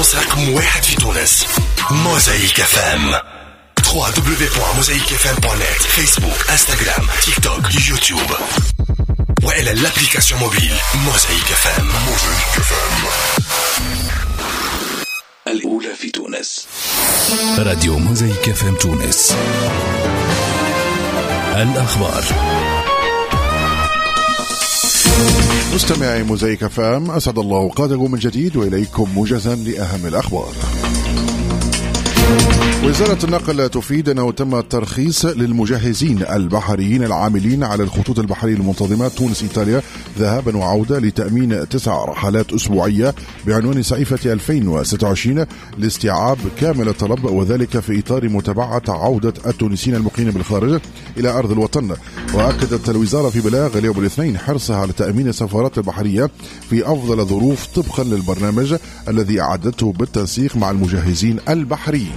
الإذاعة رقم 1 في تونس. موزايك FM. www.mosaicfm.net. فيسبوك، انستغرام، تيك توك، يوتيوب، وإلى الابليكاسيون موبيل موزايك FM. الأولى في تونس. راديو موزايك FM تونس. الأخبار. مستمعي موزايك FM، أسعد الله أوقاتكم من جديد وإليكم موجزا لأهم الأخبار. وزارة النقل تفيد أنه تم الترخيص للمجهزين البحريين العاملين على الخطوط البحرية المنتظمة تونس إيطاليا ذهابا وعودة لتأمين 9 رحلات أسبوعية بعنوان صيفة 2026 لاستيعاب كامل الطلب، وذلك في إطار متابعة عودة التونسيين المقيمين بالخارج إلى أرض الوطن. وأكدت الوزارة في بلاغ اليوم الاثنين حرصها على تأمين السفارات البحرية في أفضل ظروف طبقا للبرنامج الذي أعدته بالتنسيق مع المجهزين البحريين.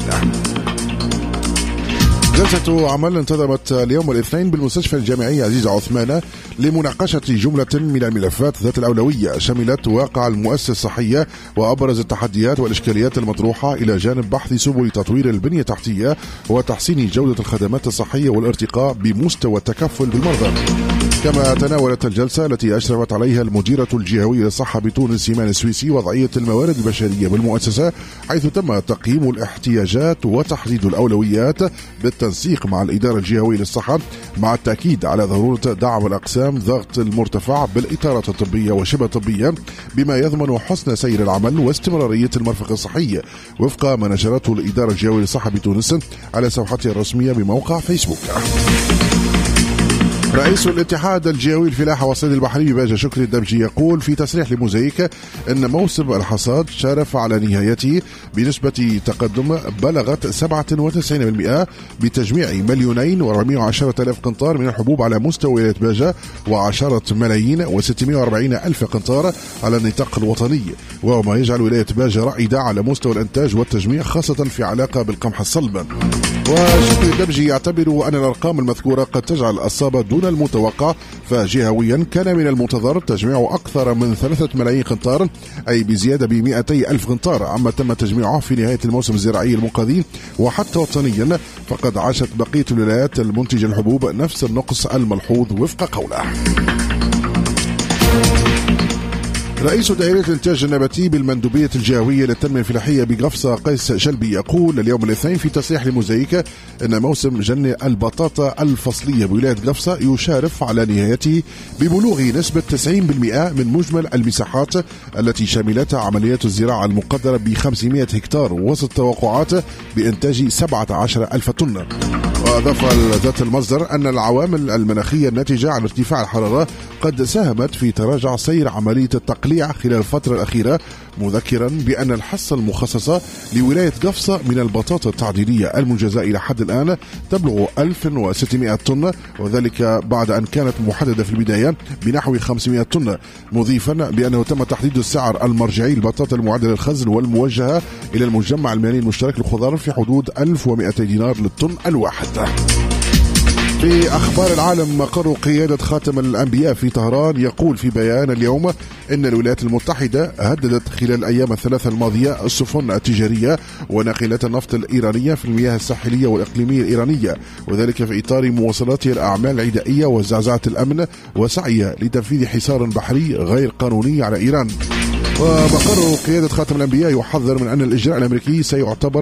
جلسة عمل انتظمت اليوم الاثنين بالمستشفى الجامعي عزيز عثمان لمناقشة جملة من الملفات ذات الأولوية شملت واقع المؤسسة الصحية وأبرز التحديات والإشكاليات المطروحة، إلى جانب بحث سبل تطوير البنية التحتية وتحسين جودة الخدمات الصحية والارتقاء بمستوى التكفل بالمرضى. كما تناولت الجلسة التي أشرفت عليها المديرة الجهوية للصحة بتونس سيمان السويسي وضعية الموارد البشرية بالمؤسسة، حيث تم تقييم الاحتياجات وتحديد الأولويات بالتنسيق مع الإدارة الجهوية للصحة، مع التأكيد على ضرورة دعم الأقسام ذات المرتفع بالإطارات الطبية وشبه الطبية بما يضمن حسن سير العمل واستمرارية المرفق الصحي، وفق ما نشرته الإدارة الجهوية للصحة بتونس على صفحتها الرسمية بموقع فيسبوك. رئيس الاتحاد الجهوي للفلاحة والصيد البحري باجة شكري الدمجي يقول في تصريح لموزايك أن موسم الحصاد شارف على نهايته بنسبة تقدم بلغت 97% بتجميع 2,410,000 قنطار من الحبوب على مستوى ولاية باجة و10,640,000 قنطار على النطاق الوطني، وهو ما يجعل ولاية باجة رائدة على مستوى الإنتاج والتجميع خاصة في علاقة بالقمح الصلب. وشكري الدمجي يعتبر أن الأرقام المذكورة قد تجعل الصابة دون المتوقع، فجهويا كان من المنتظر تجميع أكثر من 3 ملايين قنطار، أي بزيادة ب200,000 قنطار عما تم تجميعه في نهاية الموسم الزراعي المنقضي. وحتى وطنيا فقد عاشت بقية الولايات المنتجة الحبوب نفس النقص الملحوظ وفق قوله. رئيس دائرة الإنتاج النباتي بالمندوبية الجهوية للتنمية الفلاحية بقفصة قيس شلبي يقول اليوم الاثنين في تصريح لموزايك أن موسم جني البطاطا الفصلية بولاية قفصة يشارف على نهايته ببلوغ نسبة 90% من مجمل المساحات التي شملتها عمليات الزراعة المقدرة ب500 هكتار، وسط توقعات بإنتاج 17,000 طن. وأضاف ذات المصدر أن العوامل المناخية الناتجة عن ارتفاع الحرارة قد ساهمت في تراجع سير عملية التقليع خلال الفترة الأخيرة، مذكرا بأن الحصة المخصصة لولاية قفصة من البطاطا التعديلية المنجزة إلى حد الآن تبلغ 1600 طن، وذلك بعد أن كانت محددة في البداية بنحو 500 طن، مضيفا بأنه تم تحديد السعر المرجعي للبطاطا المعدة للخزن والموجهة إلى المجمع المالي المشترك للخضار في حدود 1200 دينار للطن الواحد. في أخبار العالم، مقر قيادة خاتم الأنبياء في طهران يقول في بيان اليوم إن الولايات المتحدة هددت خلال الأيام الثلاثة الماضية السفن التجارية وناقلات النفط الإيرانية في المياه الساحلية والإقليمية الإيرانية، وذلك في إطار مواصلاتها الأعمال العدائية وزعزعة الأمن وسعيها لتنفيذ حصار بحري غير قانوني على إيران. ومقر قيادة خاتم الأنبياء يحذر من أن الإجراء الأمريكي سيعتبر